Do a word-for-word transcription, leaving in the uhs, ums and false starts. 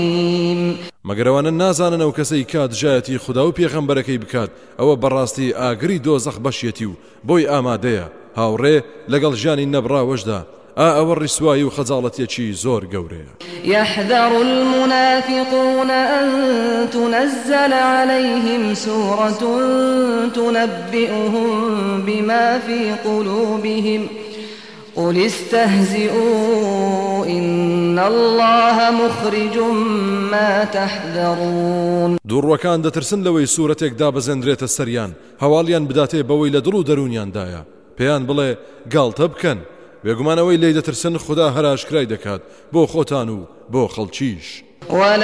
مەگەرەوانە نازانن ئەو کەسەی کات ژایەتی خوددا و پێغەمبەرەکەی بکات ئەوە بەڕاستی ئاگری دۆزەخ بەشێتی و بۆی ئامادەیە هاوڕێ لەگەڵ ژیانی نەبراوەشدا ئا ئەوە ڕیسوایی و خەجاڵەتێکی زۆر گەورەیە. يحذر المنافقون أن تنزل عليهم سورة تنبئهم بما في قلوبهم قل استهزئوا إن الله مخرج ما تحذرون. دوڕوەکان دەترسن لەوەی سوورەتێک دابەزێنرێتە سەریان هەواڵیان بداتێ بەوەی لە دڵ و دەرونیاندایە پێیان بڵێ گاڵتە بکەن بێگومانەوەی لێی دەترسن خوددا هەراشکرای دەکات بۆ خۆتان و بۆ خەڵکیش.